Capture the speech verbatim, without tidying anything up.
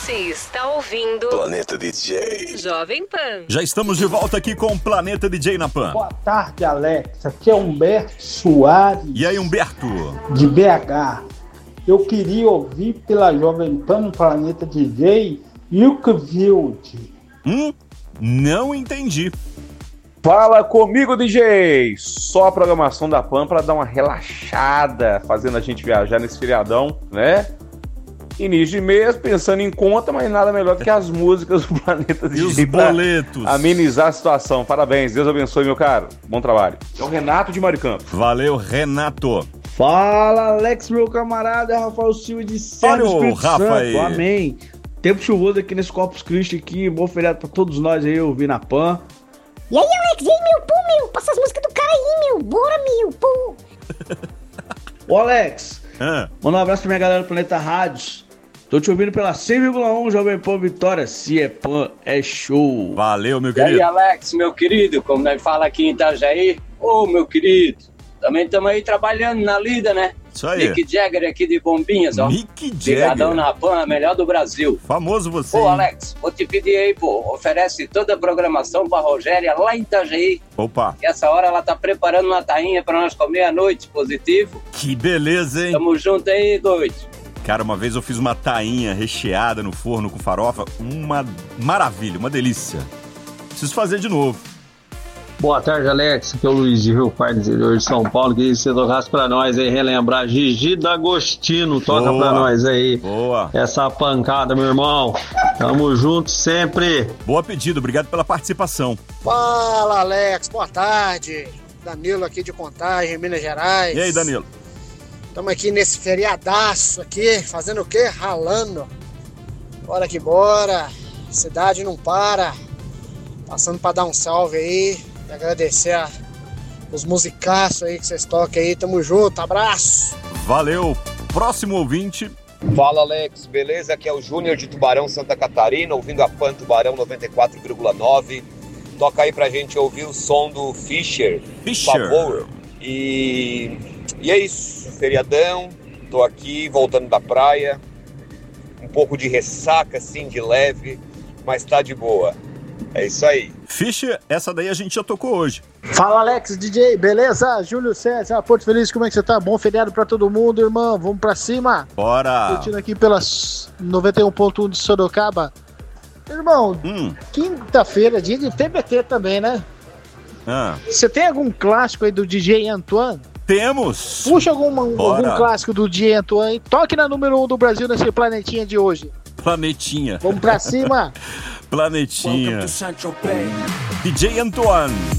Você está ouvindo Planeta D J Jovem Pan. Já estamos de volta aqui com o Planeta D J na Pan. Boa tarde, Alex. Aqui é Humberto Soares. E aí, Humberto? De B H. Eu queria ouvir pela Jovem Pan no Planeta D J Milkfield. Hum? Não entendi. Fala comigo, D J! Só a programação da Pan pra dar uma relaxada, fazendo a gente viajar nesse feriadão, né? Início de mês, pensando em conta, mas nada melhor do que as músicas do Planeta D J. E os boletos. Amenizar a situação. Parabéns, Deus abençoe, meu caro. Bom trabalho. É o Renato de Mário Campos. Valeu, Renato. Fala, Alex, meu camarada, é Rafael Silva de Serra do Espírito Santo. Aí. Amém. Tempo chuvoso aqui nesse Corpus Christi aqui, bom feriado pra todos nós aí, ouvir na Pan. E aí, Alex, e aí, meu, pô, meu, passa as músicas do cara aí, meu, bora, meu, pô. Ô, Alex, ah. manda um abraço pra minha galera do Planeta Rádios. Tô te ouvindo pela cem vírgula um, Jovem Pan Vitória. Se é Pan, é show. Valeu, meu E querido. aí, Alex, meu querido, como nós fala aqui em Itajaí, ô, oh, meu querido, também estamos aí trabalhando na lida, né? Isso aí. Mick Jagger aqui de Bombinhas, ó. Mick Jagger. Ligadão na Pan, a melhor do Brasil. Famoso você. Ô, Alex, vou te pedir aí, pô, oferece toda a programação pra Rogéria lá em Itajaí. Opa. Que essa hora ela tá preparando uma tainha pra nós comer à noite, positivo. Que beleza, hein? Tamo junto aí, doido. Cara, uma vez eu fiz uma tainha recheada no forno com farofa. Uma maravilha, uma delícia. Preciso fazer de novo. Boa tarde, Alex. Aqui é o Luiz de Rio Pardo, interior de São Paulo. Queria que você tocasse pra nós aí, relembrar Gigi D'Agostino. Toca Boa. pra nós aí. Boa. Essa pancada, meu irmão. Tamo junto sempre. Boa pedido, obrigado pela participação. Fala, Alex. Boa tarde. Danilo aqui de Contagem, Minas Gerais. E aí, Danilo? Estamos aqui nesse feriadaço aqui, fazendo o quê? Ralando. Bora que bora. Cidade não para. Passando para dar um salve aí. E agradecer a, os musicaços aí que vocês tocam aí. Tamo junto, abraço. Valeu. Próximo ouvinte. Fala, Alex, beleza? Aqui é o Júnior de Tubarão, Santa Catarina, ouvindo a Pan Tubarão noventa e quatro vírgula nove. Toca aí pra gente ouvir o som do Fischer, Fischer. por favor. E, e é isso, feriadão, tô aqui voltando da praia, um pouco de ressaca assim, de leve, mas tá de boa. É isso aí. Fischer, essa daí a gente já tocou hoje. Fala, Alex, D J, beleza? Júlio César, Porto Feliz, como é que você tá? Bom feriado pra todo mundo, irmão, vamos pra cima. Bora. Curtindo aqui pelas noventa e um ponto um de Sorocaba. Irmão, hum. quinta-feira, dia de T B T também, né? Ah. Você tem algum clássico aí do D J Antoine? Temos. Puxa algum, algum clássico do D J Antoine. Toque na número um do Brasil nesse planetinha de hoje. Planetinha. Vamos pra cima. Planetinha. D J Antoine.